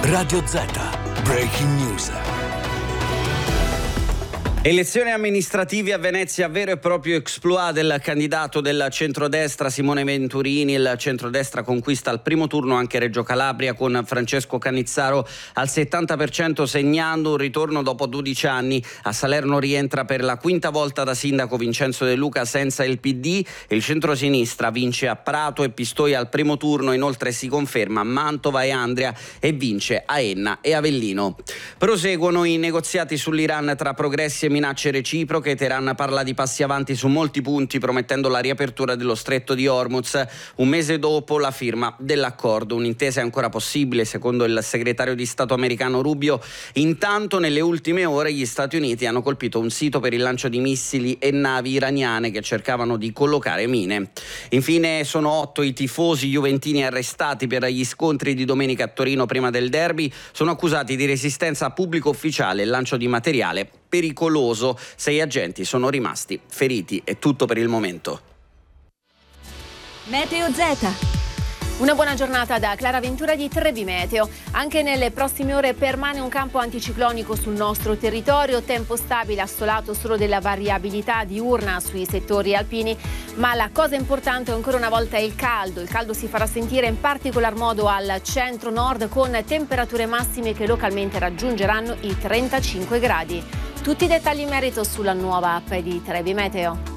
Radio Z. Breaking News. Elezioni amministrative a Venezia, vero e proprio exploit del candidato del centrodestra Simone Venturini. Il centrodestra conquista al primo turno anche Reggio Calabria con Francesco Cannizzaro al 70%, segnando un ritorno dopo 12 anni. A Salerno rientra per la quinta volta da sindaco Vincenzo De Luca senza il PD. Il centrosinistra vince a Prato e Pistoia al primo turno, inoltre si conferma Mantova e Andria e vince a Enna e Avellino. Proseguono i negoziati sull'Iran tra progressi e minacce reciproche. Teheran parla di passi avanti su molti punti, promettendo la riapertura dello stretto di Hormuz un mese dopo la firma dell'accordo. Un'intesa è ancora possibile, secondo il segretario di Stato americano Rubio. Intanto, nelle ultime ore, gli Stati Uniti hanno colpito un sito per il lancio di missili e navi iraniane che cercavano di collocare mine. Infine, sono 8 i tifosi juventini arrestati per gli scontri di domenica a Torino prima del derby. Sono accusati di resistenza a pubblico ufficiale e lancio di materiale pericoloso. 6 agenti sono rimasti feriti. È tutto per il momento. Meteo Z. Una buona giornata da Clara Ventura di Trebi Meteo. Anche nelle prossime ore permane un campo anticiclonico sul nostro territorio, tempo stabile, assolato, solo della variabilità diurna sui settori alpini, ma la cosa importante ancora una volta è il caldo. Il caldo si farà sentire in particolar modo al centro-nord, con temperature massime che localmente raggiungeranno i 35 gradi. Tutti i dettagli in merito sulla nuova app di Trebi Meteo.